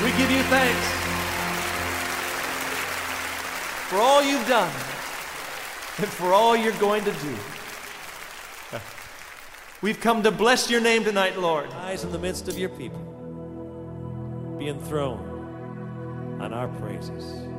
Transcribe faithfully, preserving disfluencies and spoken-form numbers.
We give you thanks for all you've done and for all you're going to do. We've come to bless your name tonight, Lord. Eyes in the midst of your people, be enthroned on our praises.